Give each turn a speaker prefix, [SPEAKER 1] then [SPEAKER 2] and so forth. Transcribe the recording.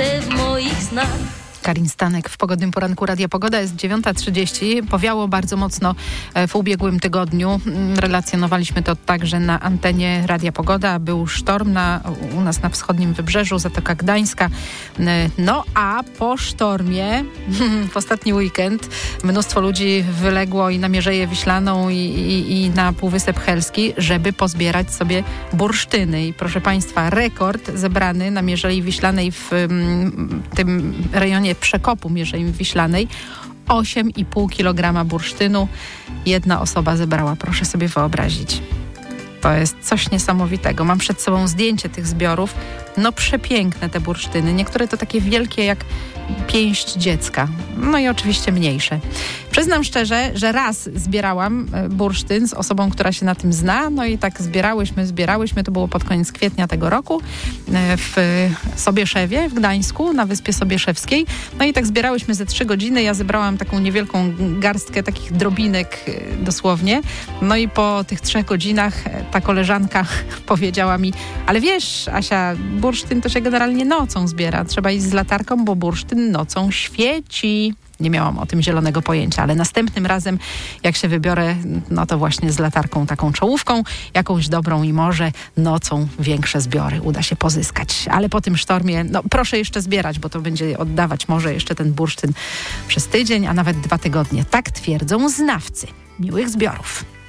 [SPEAKER 1] słońce w moich snach.
[SPEAKER 2] Karin Stanek w Pogodnym Poranku Radia Pogoda. Jest 9:30. Powiało bardzo mocno w ubiegłym tygodniu. Relacjonowaliśmy to także na antenie Radia Pogoda. Był sztorm u nas na wschodnim wybrzeżu, Zatoka Gdańska. No a po sztormie w ostatni weekend mnóstwo ludzi wyległo i na Mierzeję Wiślaną i na Półwysep Helski, żeby pozbierać sobie bursztyny. I proszę Państwa, rekord zebrany na Mierzei Wiślanej w tym rejonie Przekopu Mierzei Wiślanej 8,5 kg bursztynu. Jedna osoba zebrała, proszę sobie wyobrazić. To jest coś niesamowitego. Mam przed sobą zdjęcie tych zbiorów. No przepiękne te bursztyny. Niektóre to takie wielkie jak pięść dziecka. No i oczywiście mniejsze. Przyznam szczerze, że raz zbierałam bursztyn z osobą, która się na tym zna. No i tak zbierałyśmy. To było pod koniec kwietnia tego roku w Sobieszewie, w Gdańsku, na Wyspie Sobieszewskiej. No i tak zbierałyśmy ze 3 godziny. Ja zebrałam taką niewielką garstkę takich drobinek dosłownie. No i po tych 3 godzinach ta koleżanka powiedziała mi: ale wiesz, Asia, bursztyn to się generalnie nocą zbiera. Trzeba iść z latarką, bo bursztyn nocą świeci. Nie miałam o tym zielonego pojęcia, ale następnym razem, jak się wybiorę, no to właśnie z latarką, taką czołówką, jakąś dobrą i może nocą większe zbiory uda się pozyskać. Ale po tym sztormie, no proszę jeszcze zbierać, bo to będzie oddawać może jeszcze ten bursztyn przez tydzień, a nawet 2 tygodnie. Tak twierdzą znawcy. Miłych zbiorów.